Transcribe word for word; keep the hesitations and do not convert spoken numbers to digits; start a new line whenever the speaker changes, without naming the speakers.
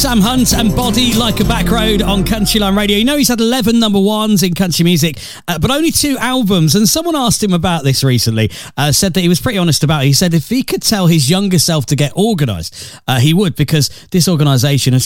Sam Hunt and Body Like a Back Road on Country Line Radio. You know, he's had eleven number ones in country music, uh, but only two albums. And someone asked him about this recently, uh, said that he was pretty honest about it. He said if he could tell his younger self to get organised, uh, he would, because this organisation has